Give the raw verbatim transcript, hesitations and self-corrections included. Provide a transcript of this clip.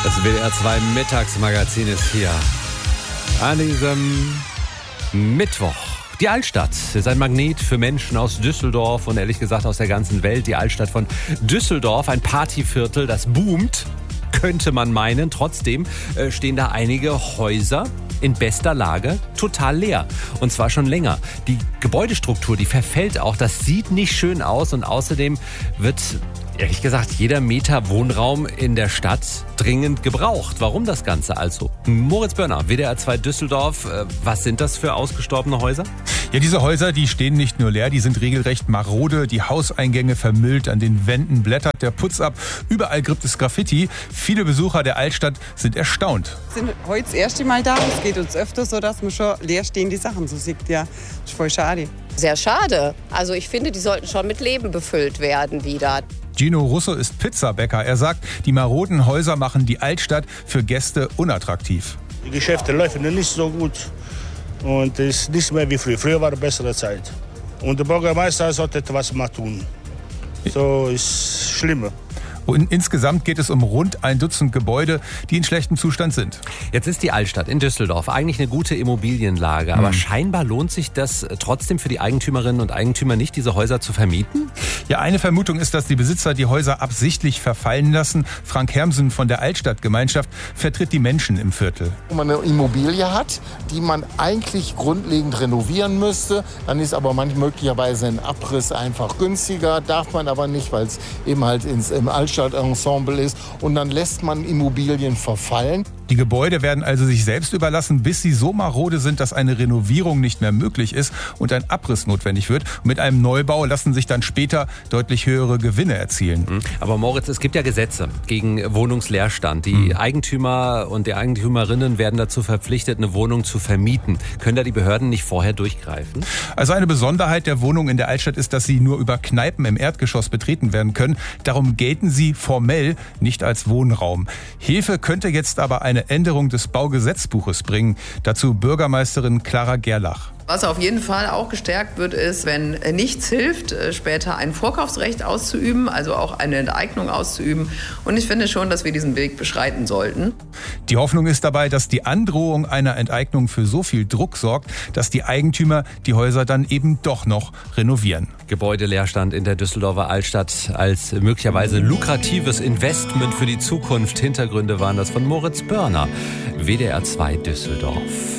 Das W D R zwei Mittagsmagazin ist hier an diesem Mittwoch. Die Altstadt ist ein Magnet für Menschen aus Düsseldorf und ehrlich gesagt aus der ganzen Welt. Die Altstadt von Düsseldorf, ein Partyviertel, das boomt, könnte man meinen. Trotzdem äh, stehen da einige Häuser in bester Lage, total leer. Und zwar schon länger. Die Gebäudestruktur, die verfällt auch. Das sieht nicht schön aus und außerdem wird, ehrlich gesagt, jeder Meter Wohnraum in der Stadt dringend gebraucht. Warum das Ganze also? Moritz Börner, W D R zwei Düsseldorf. Was sind das für ausgestorbene Häuser? Ja, diese Häuser, die stehen nicht nur leer, die sind regelrecht marode. Die Hauseingänge vermüllt, an den Wänden blättert der Putz ab. Überall gibt es Graffiti. Viele Besucher der Altstadt sind erstaunt. Wir sind heute das erste Mal da. Es geht uns öfter so, dass man schon leerstehende Sachen so sieht. Ja, das ist voll schade. Sehr schade. Also ich finde, die sollten schon mit Leben befüllt werden wieder. Gino Russo ist Pizzabäcker. Er sagt, die maroden Häuser machen die Altstadt für Gäste unattraktiv. Die Geschäfte laufen nicht so gut und es ist nicht mehr wie früher. Früher war eine bessere Zeit. Und der Bürgermeister sollte etwas mal tun. So ist schlimmer. Und insgesamt geht es um rund ein Dutzend Gebäude, die in schlechtem Zustand sind. Jetzt ist die Altstadt in Düsseldorf eigentlich eine gute Immobilienlage. Aber mhm. scheinbar lohnt sich das trotzdem für die Eigentümerinnen und Eigentümer nicht, diese Häuser zu vermieten? Ja, eine Vermutung ist, dass die Besitzer die Häuser absichtlich verfallen lassen. Frank Hermsen von der Altstadtgemeinschaft vertritt die Menschen im Viertel. Wenn man eine Immobilie hat, die man eigentlich grundlegend renovieren müsste, dann ist aber manchmal möglicherweise ein Abriss einfach günstiger. Darf man aber nicht, weil es eben halt ins, im Altstadt Ensemble ist, und dann lässt man Immobilien verfallen. Die Gebäude werden also sich selbst überlassen, bis sie so marode sind, dass eine Renovierung nicht mehr möglich ist und ein Abriss notwendig wird. Und mit einem Neubau lassen sich dann später deutlich höhere Gewinne erzielen. Aber Moritz, es gibt ja Gesetze gegen Wohnungsleerstand. Die mhm. Eigentümer und die Eigentümerinnen werden dazu verpflichtet, eine Wohnung zu vermieten. Können da die Behörden nicht vorher durchgreifen? Also eine Besonderheit der Wohnung in der Altstadt ist, dass sie nur über Kneipen im Erdgeschoss betreten werden können. Darum gelten sie formell nicht als Wohnraum. Hilfe könnte jetzt aber eine Änderung des Baugesetzbuches bringen. Dazu Bürgermeisterin Clara Gerlach. Was auf jeden Fall auch gestärkt wird, ist, wenn nichts hilft, später ein Vorkaufsrecht auszuüben, also auch eine Enteignung auszuüben. Und ich finde schon, dass wir diesen Weg beschreiten sollten. Die Hoffnung ist dabei, dass die Androhung einer Enteignung für so viel Druck sorgt, dass die Eigentümer die Häuser dann eben doch noch renovieren. Gebäudeleerstand in der Düsseldorfer Altstadt als möglicherweise lukratives Investment für die Zukunft. Hintergründe waren das von Moritz Börner, W D R zwei Düsseldorf.